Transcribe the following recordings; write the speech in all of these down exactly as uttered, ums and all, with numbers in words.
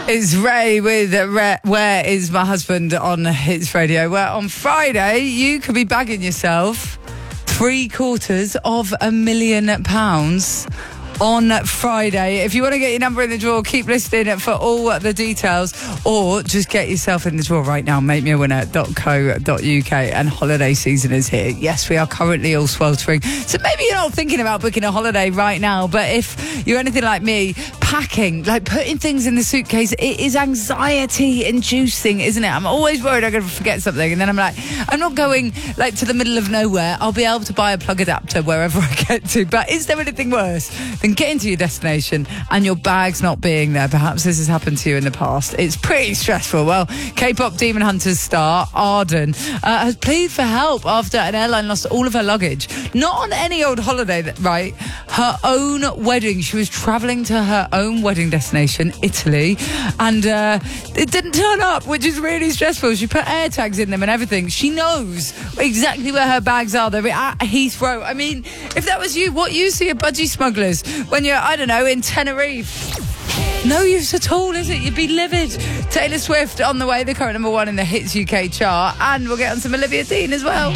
It's Ray with Ray, Where Is My Husband on Hits Radio, where on Friday you could be bagging yourself three quarters of a million pounds on Friday. If you want to get your number in the draw, keep listening for all the details, or just get yourself in the draw right now. Make me a winner dot co dot uk. And holiday season is here. Yes, we are currently all sweltering, so maybe you're not thinking about booking a holiday right now, but if you're anything like me, packing, like putting things in the suitcase, it is anxiety inducing, isn't it? I'm always worried I'm going to forget something, and then I'm like, I'm not going like to the middle of nowhere. I'll be able to buy a plug adapter wherever I get to. But is there anything worse than getting to your destination and your bag's not being there? Perhaps this has happened to you in the past. It's pretty stressful. Well, K-pop Demon Hunters star Arden uh, has pleaded for help after an airline lost all of her luggage. Not on any old holiday, right? Her own wedding. She was travelling to her own wedding destination, Italy, and uh, it didn't turn up, which is really stressful. She put air tags in them and everything. She knows exactly where her bags are. They're at Heathrow. I mean, if that was you, what use are your budgie smugglers when you're, I don't know, in Tenerife? No use at all, is it? You'd be livid. Taylor Swift on the way, the current number one in the Hits U K chart, and we'll get on some Olivia Dean as well.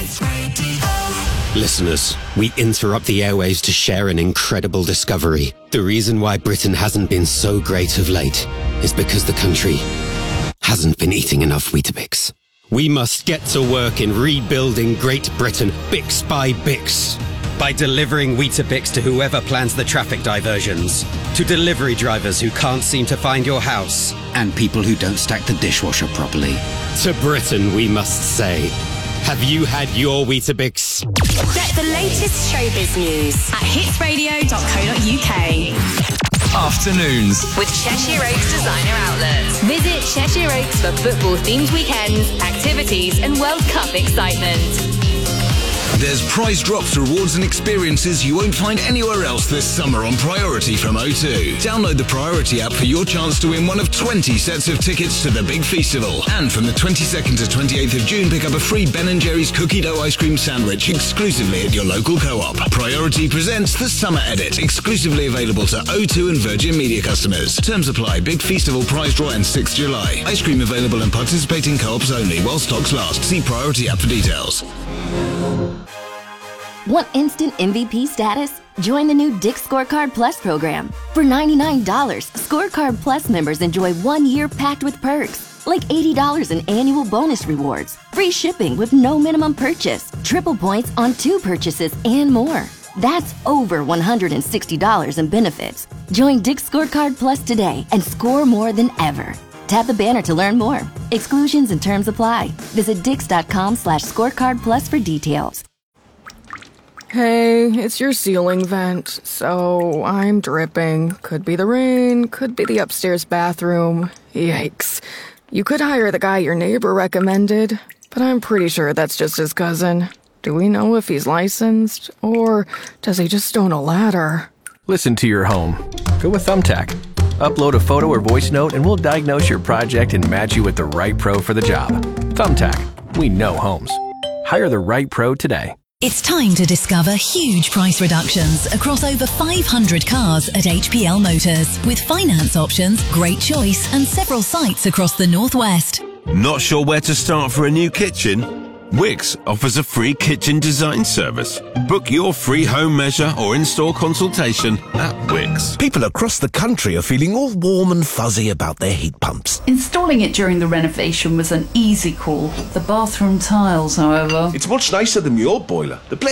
Listeners, we interrupt the airwaves to share an incredible discovery. The reason why Britain hasn't been so great of late is because the country hasn't been eating enough Weetabix. We must get to work in rebuilding Great Britain, Bix by Bix. By delivering Weetabix to whoever plans the traffic diversions, to delivery drivers who can't seem to find your house, and people who don't stack the dishwasher properly. To Britain, we must say, have you had your Weetabix? Get the latest showbiz news at hits radio dot co dot uk. Afternoons With Cheshire Oaks Designer Outlets. Visit Cheshire Oaks for football-themed weekends, activities and World Cup excitement. There's prize drops, rewards and experiences you won't find anywhere else this summer on Priority from O two. Download the Priority app for your chance to win one of twenty sets of tickets to the big festival. And from the twenty-second to twenty-eighth of June, pick up a free Ben and Jerry's cookie dough ice cream sandwich exclusively at your local co-op. Priority presents the Summer Edit, exclusively available to O two and Virgin Media customers. Terms apply. Big festival prize draw ends sixth of July. Ice cream available in participating co-ops only while stocks last. See Priority app for details. Want instant M V P status? Join the new Dick's Scorecard Plus program. For ninety-nine dollars, Scorecard Plus members enjoy one year packed with perks, like eighty dollars in annual bonus rewards, free shipping with no minimum purchase, triple points on two purchases, and more. That's over one hundred sixty dollars in benefits. Join Dick's Scorecard Plus today and score more than ever. Tap the banner to learn more. Exclusions and terms apply. Visit dix.com slash scorecard plus for details. Hey, it's your ceiling vent, so I'm dripping. Could be the rain, could be the upstairs bathroom. Yikes. You could hire the guy your neighbor recommended, but I'm pretty sure that's just his cousin. Do we know if he's licensed, or does he just own a ladder? Listen to your home. Go with Thumbtack. Upload a photo or voice note and we'll diagnose your project and match you with the right pro for the job. Thumbtack. We know homes. Hire the right pro today. It's time to discover huge price reductions across over five hundred cars at H P L Motors. With finance options, great choice, and several sites across the Northwest. Not sure where to start for a new kitchen? Wix offers a free kitchen design service. Book your free home measure or in-store consultation at Wix. People across the country are feeling all warm and fuzzy about their heat pumps. Installing it during the renovation was an easy call. The bathroom tiles, however... It's much nicer than your boiler. The